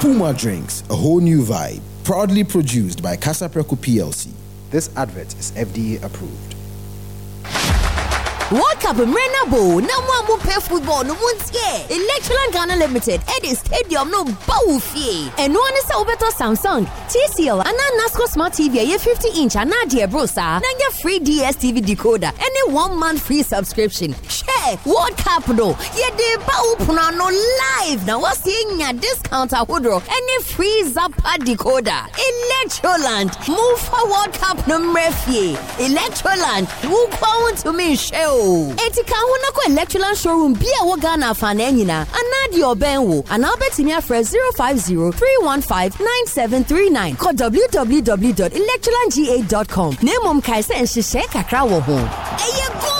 Puma Drinks, a whole new vibe. Proudly produced by Casa Preco PLC. This advert is FDA approved. World Cup Renabo, no one pay football no once year. Electroland Ghana Limited, Eddie Stadium no bawfie. And one is over to Samsung, TCL, and NASCO Smart TV, a 50-inch, and Nadia Brosa, and your free DSTV decoder, and a 1 month free subscription. Share World Cup no, yeah, de bawpuna no live. Now what's seeing your discount at Woodrow, and a free Zappa decoder. Electroland, move for World Cup no refie. Electroland, who want to me show. Etika huna ko Electroland showroom bia wo Ghana fa na nyina anadi obenwo ana obetimi afre 050-315-9739 call www.electrolandga.com. Nemom kai se nhye kakra wo ho.